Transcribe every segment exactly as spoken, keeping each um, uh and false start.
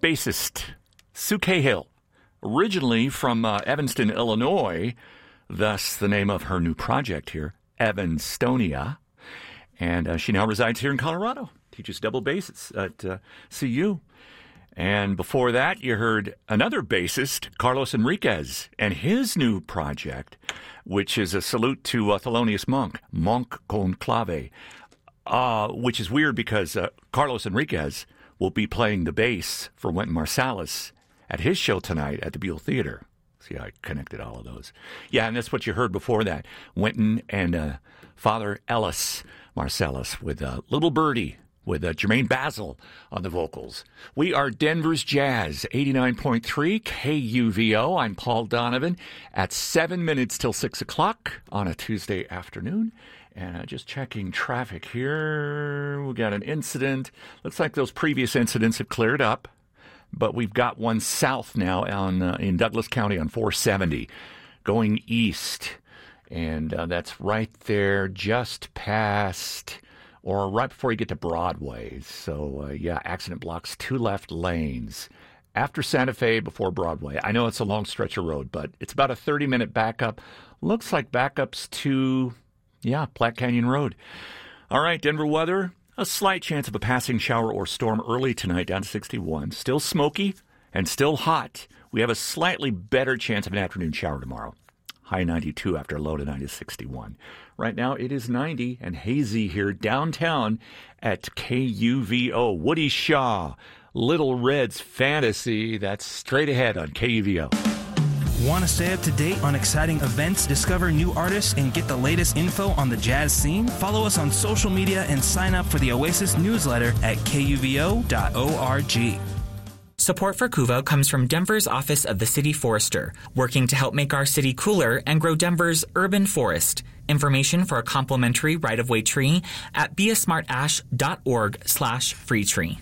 bassist Sue Cahill, originally from uh, Evanston, Illinois, thus the name of her new project here, Evanstonia. And uh, she now resides here in Colorado, teaches double bass at uh, C U. And before that, you heard another bassist, Carlos Enriquez, and his new project, which is a salute to uh, Thelonious Monk, Monk con Clave, uh, which is weird because uh, Carlos Enriquez will be playing the bass for Wynton Marsalis at his show tonight at the Buell Theater. See how I connected all of those. Yeah, and that's what you heard before that. Wynton and uh, Father Ellis Marsalis with uh, Little Birdie, with uh, Jermaine Basil on the vocals. We are Denver's Jazz, eighty-nine point three K U V O. I'm Paul Donovan at seven minutes till six o'clock on a Tuesday afternoon. And uh, just checking traffic here. We got an incident. Looks like those previous incidents have cleared up. But we've got one south now on uh, in Douglas County on four seventy going east. And uh, that's right there just past or right before you get to Broadway. So, uh, yeah, accident blocks two left lanes. After Santa Fe, before Broadway. I know it's a long stretch of road, but it's about a thirty-minute backup. Looks like backups to, yeah, Platte Canyon Road. All right, Denver weather. A slight chance of a passing shower or storm early tonight, down to sixty-one. Still smoky and still hot. We have a slightly better chance of an afternoon shower tomorrow. High ninety-two after a low tonight is sixty-one. Right now it is ninety and hazy here downtown at K U V O. Woody Shaw, Little Red's Fantasy. That's straight ahead on K U V O. Want to stay up to date on exciting events, discover new artists, and get the latest info on the jazz scene? Follow us on social media and sign up for the Oasis newsletter at K U V O dot org. Support for Kuvo comes from Denver's Office of the City Forester, working to help make our city cooler and grow Denver's urban forest. Information for a complimentary right-of-way tree at beasmartash.org slash free tree.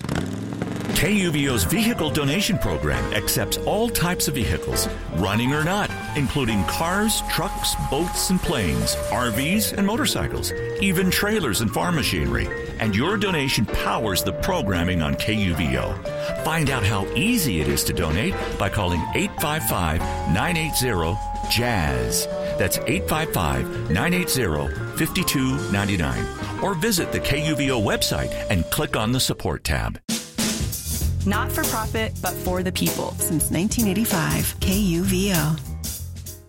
K U V O's vehicle donation program accepts all types of vehicles, running or not, including cars, trucks, boats, and planes, R Vs, and motorcycles, even trailers and farm machinery. And your donation powers the programming on K U V O. Find out how easy it is to donate by calling eight five five, nine eight zero, jazz. That's eight five five, nine eight zero, five two nine nine. Or visit the K U V O website and click on the support tab. Not for profit, but for the people. Since nineteen eighty-five, K U V O.